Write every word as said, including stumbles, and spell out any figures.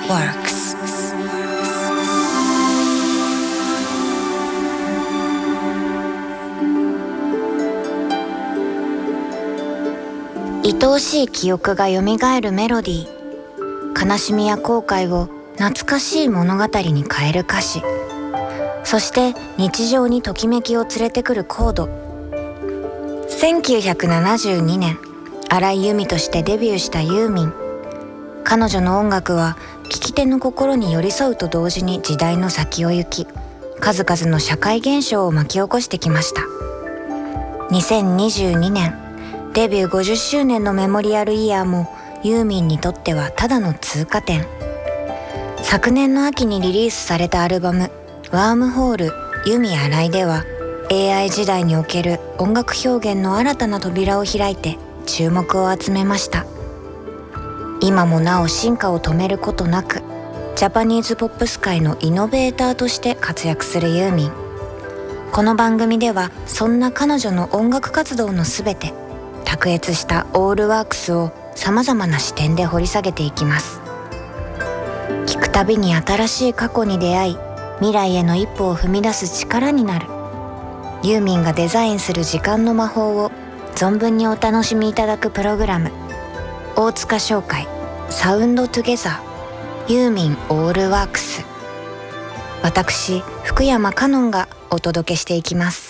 Works。 愛おしい記憶がよみがえるメロディー、悲しみや後悔を懐かしい物語に変える歌詞、そして日常にときめきを連れてくるコード。せんきゅうひゃくななじゅうにねん、荒井由実としてデビューしたユーミン。彼女の音楽は聴き手の心に寄り添うと同時に時代の先を行き、数々の社会現象を巻き起こしてきました。にせんにじゅうにねん、デビューごじゅっしゅうねんのメモリアルイヤーもユーミンにとってはただの通過点。昨年の秋にリリースされたアルバム「ワームホール由実荒井」では エーアイ 時代における音楽表現の新たな扉を開いて注目を集めました。今もなお進化を止めることなくジャパニーズポップス界のイノベーターとして活躍するユーミン。この番組ではそんな彼女の音楽活動のすべて、卓越したオールワークスをさまざまな視点で掘り下げていきます。聞くたびに新しい過去に出会い、未来への一歩を踏み出す力になる。ユーミンがデザインする時間の魔法を存分にお楽しみいただくプログラム、大塚商会サウンドトゥゲザーユーミンオールワークス。私福山香音がお届けしていきます。